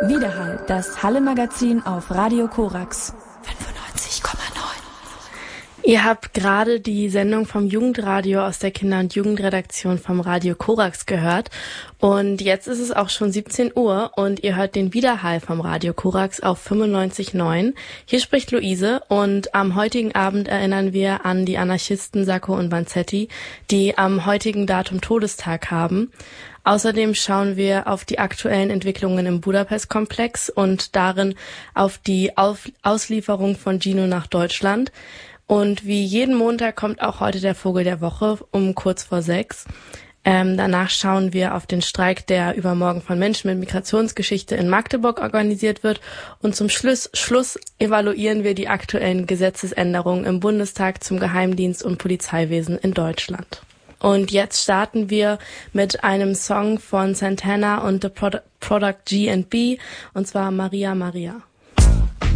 Widerhall, das Halle-Magazin auf Radio Korax 95,9. Ihr habt gerade die Sendung vom Jugendradio aus der Kinder- und Jugendredaktion vom Radio Korax gehört. Und jetzt ist es auch schon 17 Uhr und ihr hört den Widerhall vom Radio Korax auf 95,9. Hier spricht Luise und am heutigen Abend erinnern wir an die Anarchisten Sacco und Vanzetti, die am heutigen Datum Todestag haben. Außerdem schauen wir auf die aktuellen Entwicklungen im Budapest-Komplex und darin auf die Auslieferung von Gino nach Deutschland. Und wie jeden Montag kommt auch heute der Vogel der Woche um kurz vor 6. Danach schauen wir auf den Streik, der übermorgen von Menschen mit Migrationsgeschichte in Magdeburg organisiert wird. Und zum Schluss evaluieren wir die aktuellen Gesetzesänderungen im Bundestag zum Geheimdienst und Polizeiwesen in Deutschland. Und jetzt starten wir mit einem Song von Santana und The Product G&B, und zwar Maria Maria.